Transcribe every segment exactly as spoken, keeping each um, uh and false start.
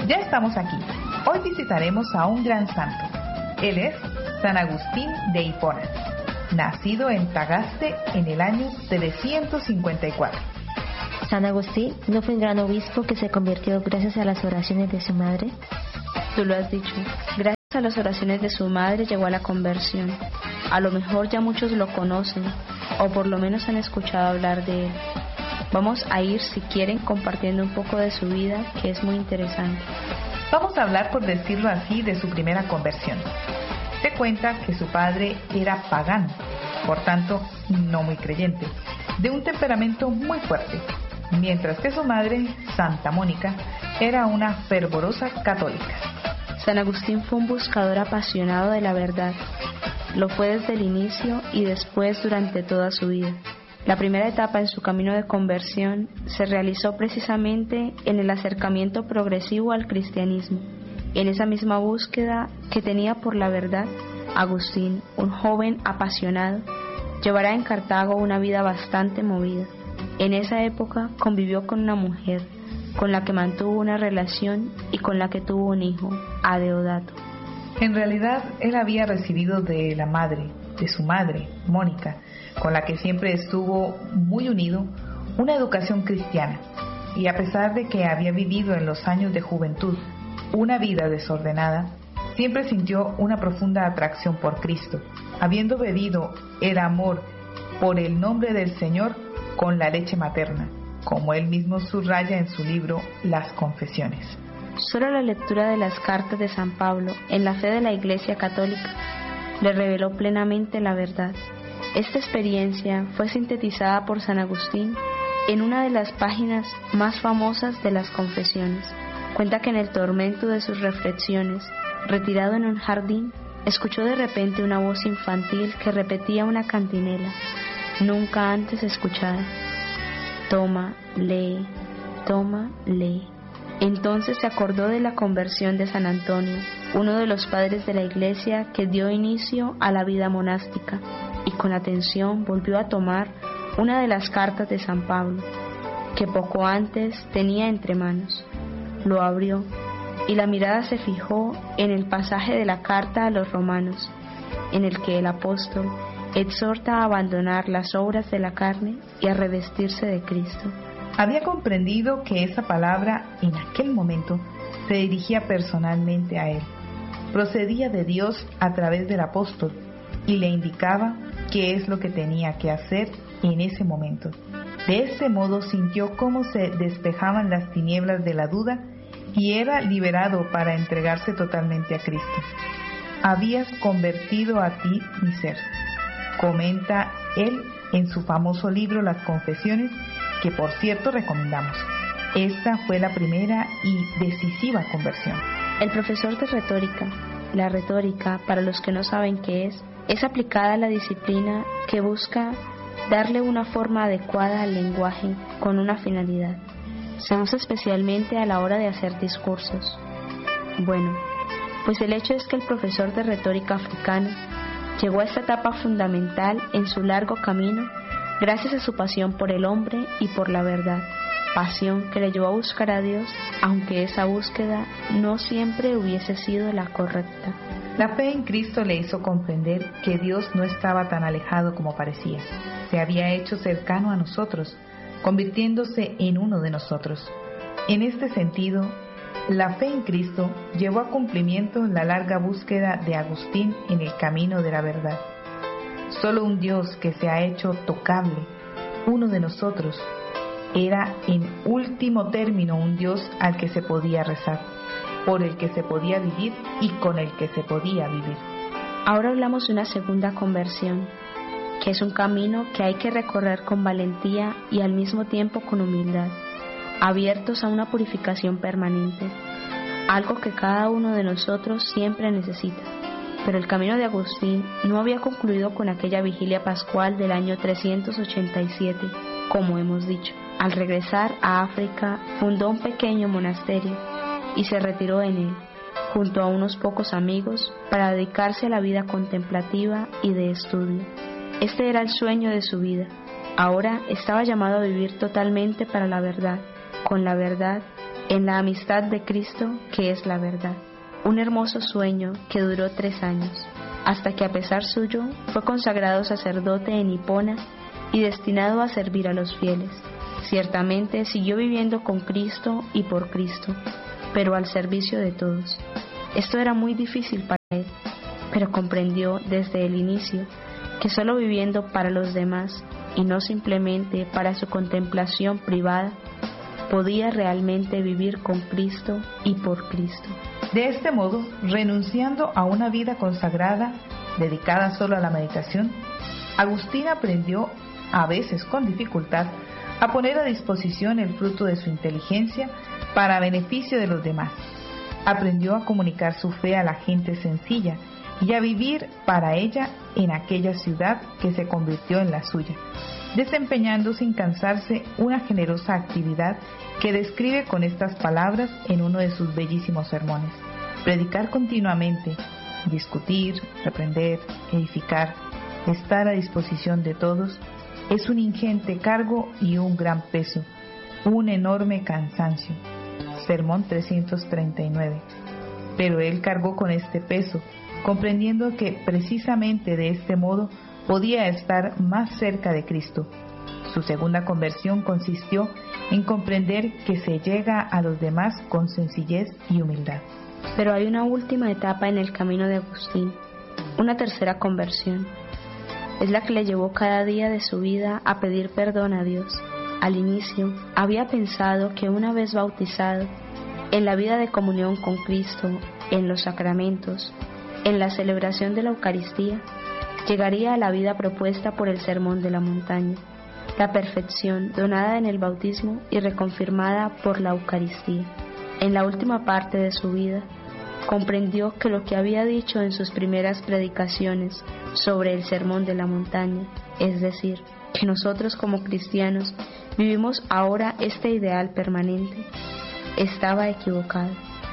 Ya estamos aquí. Hoy visitaremos a un gran santo. Él es San Agustín de Hipona, nacido en Tagaste en el año trescientos cincuenta y cuatro. San Agustín no fue un gran obispo que se convirtió gracias a las oraciones de su madre. Tú lo has dicho. Gracias a las oraciones de su madre llegó a la conversión. A lo mejor ya muchos lo conocen, o por lo menos han escuchado hablar de él. Vamos a ir, si quieren, compartiendo un poco de su vida, que es muy interesante. Vamos a hablar, por decirlo así, de su primera conversión. Se cuenta que su padre era pagano, por tanto, no muy creyente, de un temperamento muy fuerte, mientras que su madre, Santa Mónica, era una fervorosa católica. San Agustín fue un buscador apasionado de la verdad. Lo fue desde el inicio y después durante toda su vida. La primera etapa en su camino de conversión se realizó precisamente en el acercamiento progresivo al cristianismo. En esa misma búsqueda que tenía por la verdad, Agustín, un joven apasionado, llevará en Cartago una vida bastante movida. En esa época convivió con una mujer, con la que mantuvo una relación y con la que tuvo un hijo, a Deodato. En realidad, él había recibido de la madre, de su madre, Mónica, con la que siempre estuvo muy unido, una educación cristiana, y a pesar de que había vivido en los años de juventud una vida desordenada, siempre sintió una profunda atracción por Cristo, habiendo bebido el amor por el nombre del Señor con la leche materna, como él mismo subraya en su libro Las Confesiones. Solo la lectura de las cartas de San Pablo en la fe de la Iglesia Católica le reveló plenamente la verdad. Esta experiencia fue sintetizada por San Agustín en una de las páginas más famosas de las Confesiones. Cuenta que en el tormento de sus reflexiones, retirado en un jardín, escuchó de repente una voz infantil que repetía una cantinela nunca antes escuchada: toma, lee, toma, lee. Entonces se acordó de la conversión de San Antonio, uno de los padres de la Iglesia que dio inicio a la vida monástica, y con atención volvió a tomar una de las cartas de San Pablo, que poco antes tenía entre manos. Lo abrió, y la mirada se fijó en el pasaje de la carta a los romanos, en el que el apóstol exhorta a abandonar las obras de la carne y a revestirse de Cristo. Había comprendido que esa palabra en aquel momento se dirigía personalmente a él. Procedía de Dios a través del apóstol y le indicaba qué es lo que tenía que hacer en ese momento. De ese modo sintió cómo se despejaban las tinieblas de la duda y era liberado para entregarse totalmente a Cristo. Habías convertido a ti mi ser, comenta él en su famoso libro Las Confesiones, que por cierto recomendamos. Esta fue la primera y decisiva conversión. El profesor de retórica. La retórica, para los que no saben qué es, es aplicada a la disciplina que busca darle una forma adecuada al lenguaje con una finalidad. Se usa especialmente a la hora de hacer discursos. Bueno, pues el hecho es que el profesor de retórica africano llegó a esta etapa fundamental en su largo camino gracias a su pasión por el hombre y por la verdad, pasión que le llevó a buscar a Dios, aunque esa búsqueda no siempre hubiese sido la correcta. La fe en Cristo le hizo comprender que Dios no estaba tan alejado como parecía. Se había hecho cercano a nosotros, convirtiéndose en uno de nosotros. En este sentido, la fe en Cristo llevó a cumplimiento la larga búsqueda de Agustín en el camino de la verdad. Solo un Dios que se ha hecho tocable, uno de nosotros, era en último término un Dios al que se podía rezar, por el que se podía vivir y con el que se podía vivir. Ahora hablamos de una segunda conversión, que es un camino que hay que recorrer con valentía y al mismo tiempo con humildad, abiertos a una purificación permanente, algo que cada uno de nosotros siempre necesita. Pero el camino de Agustín no había concluido con aquella vigilia pascual del año trescientos ochenta y siete, como hemos dicho. Al regresar a África, fundó un pequeño monasterio y se retiró en él, junto a unos pocos amigos, para dedicarse a la vida contemplativa y de estudio. Este era el sueño de su vida. Ahora estaba llamado a vivir totalmente para la verdad, con la verdad en la amistad de Cristo, que es la verdad. Un hermoso sueño que duró tres años, hasta que a pesar suyo fue consagrado sacerdote en Hipona y destinado a servir a los fieles. Ciertamente siguió viviendo con Cristo y por Cristo, pero al servicio de todos. Esto era muy difícil para él, pero comprendió desde el inicio que solo viviendo para los demás y no simplemente para su contemplación privada, podía realmente vivir con Cristo y por Cristo. De este modo, renunciando a una vida consagrada, dedicada solo a la meditación, Agustín aprendió, a veces con dificultad, a poner a disposición el fruto de su inteligencia para beneficio de los demás. Aprendió a comunicar su fe a la gente sencilla y a vivir para ella en aquella ciudad que se convirtió en la suya, desempeñando sin cansarse una generosa actividad que describe con estas palabras en uno de sus bellísimos sermones: predicar continuamente, discutir, reprender, edificar, estar a disposición de todos, es un ingente cargo y un gran peso, un enorme cansancio. Sermón trescientos treinta y nueve. Pero él cargó con este peso, comprendiendo que precisamente de este modo podía estar más cerca de Cristo. Su segunda conversión consistió en comprender que se llega a los demás con sencillez y humildad. Pero hay una última etapa en el camino de Agustín, una tercera conversión. Es la que le llevó cada día de su vida a pedir perdón a Dios. Al inicio, había pensado que una vez bautizado, en la vida de comunión con Cristo, en los sacramentos, en la celebración de la Eucaristía, llegaría a la vida propuesta por el Sermón de la Montaña, la perfección donada en el bautismo y reconfirmada por la Eucaristía. En la última parte de su vida, comprendió que lo que había dicho en sus primeras predicaciones sobre el Sermón de la Montaña, es decir, que nosotros como cristianos vivimos ahora este ideal permanente, estaba equivocado.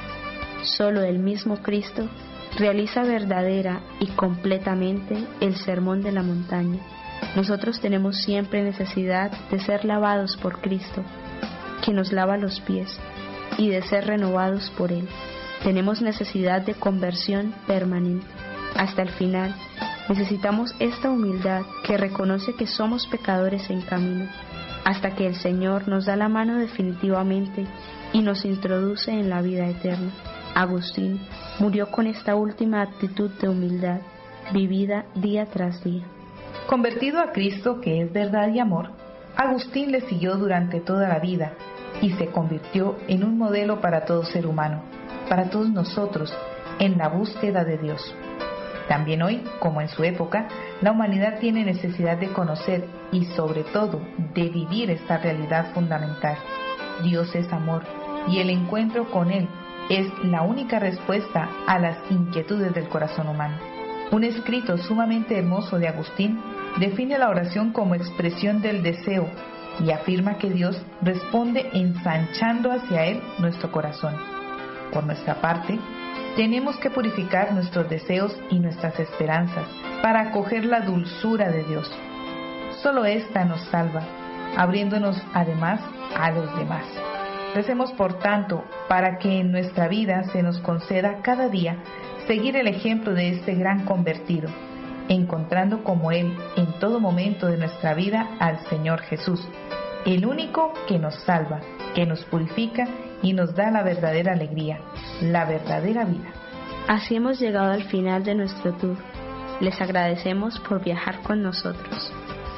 Solo el mismo Cristo realiza verdadera y completamente el Sermón de la Montaña. Nosotros tenemos siempre necesidad de ser lavados por Cristo, que nos lava los pies, y de ser renovados por Él. Tenemos necesidad de conversión permanente. Hasta el final, necesitamos esta humildad que reconoce que somos pecadores en camino, hasta que el Señor nos da la mano definitivamente y nos introduce en la vida eterna. Agustín murió con esta última actitud de humildad, vivida día tras día. Convertido a Cristo, que es verdad y amor, Agustín le siguió durante toda la vida y se convirtió en un modelo para todo ser humano, para todos nosotros, en la búsqueda de Dios. También hoy, como en su época, la humanidad tiene necesidad de conocer y sobre todo de vivir esta realidad fundamental. Dios es amor y el encuentro con Él es la única respuesta a las inquietudes del corazón humano. Un escrito sumamente hermoso de Agustín define la oración como expresión del deseo y afirma que Dios responde ensanchando hacia Él nuestro corazón. Por nuestra parte, tenemos que purificar nuestros deseos y nuestras esperanzas para acoger la dulzura de Dios. Solo ésta nos salva, abriéndonos además a los demás. Recemos por tanto para que en nuestra vida se nos conceda cada día seguir el ejemplo de este gran convertido, encontrando como Él en todo momento de nuestra vida al Señor Jesús, el único que nos salva, que nos purifica y nos da la verdadera alegría, la verdadera vida. Así hemos llegado al final de nuestro tour. Les agradecemos por viajar con nosotros.